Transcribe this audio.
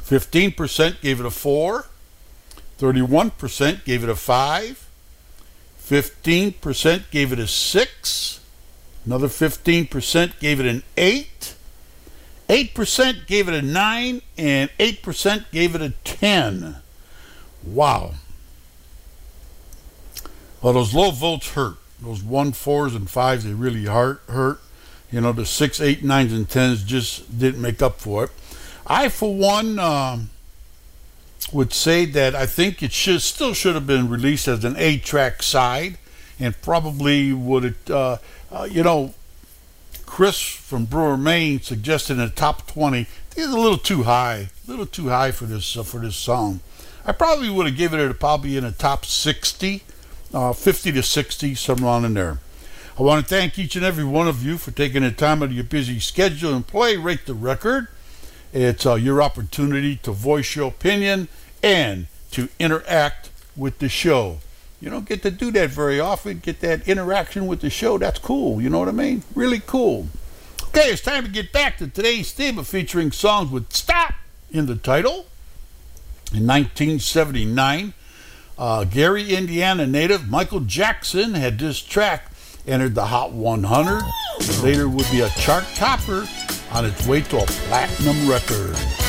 15% gave it a 4. 31% gave it a 5. 15% gave it a 6. Another 15% gave it an 8. 8% gave it a 9. And 8% gave it a 10. Wow. Well, those low votes hurt. Those 1, 4s, and 5s, they really hurt. You know, the 6, 8, 9s, and 10s just didn't make up for it. I, for one, would say that I think it still should have been released as an 8-track side, and probably would it, Chris from Brewer, Maine suggested in the top 20. It's a little too high for this song. I probably would have given it probably in the top 60, 50 to 60, somewhere around in there. I want to thank each and every one of you for taking the time out of your busy schedule and rate the record. It's your opportunity to voice your opinion and to interact with the show. You don't get to do that very often, get that interaction with the show. That's cool, you know what I mean? Really cool. Okay, it's time to get back to today's theme of featuring songs with "Stop" in the title. In 1979, Gary, Indiana native Michael Jackson had this track entered the Hot 100. Later would be a chart topper on its way to a platinum record.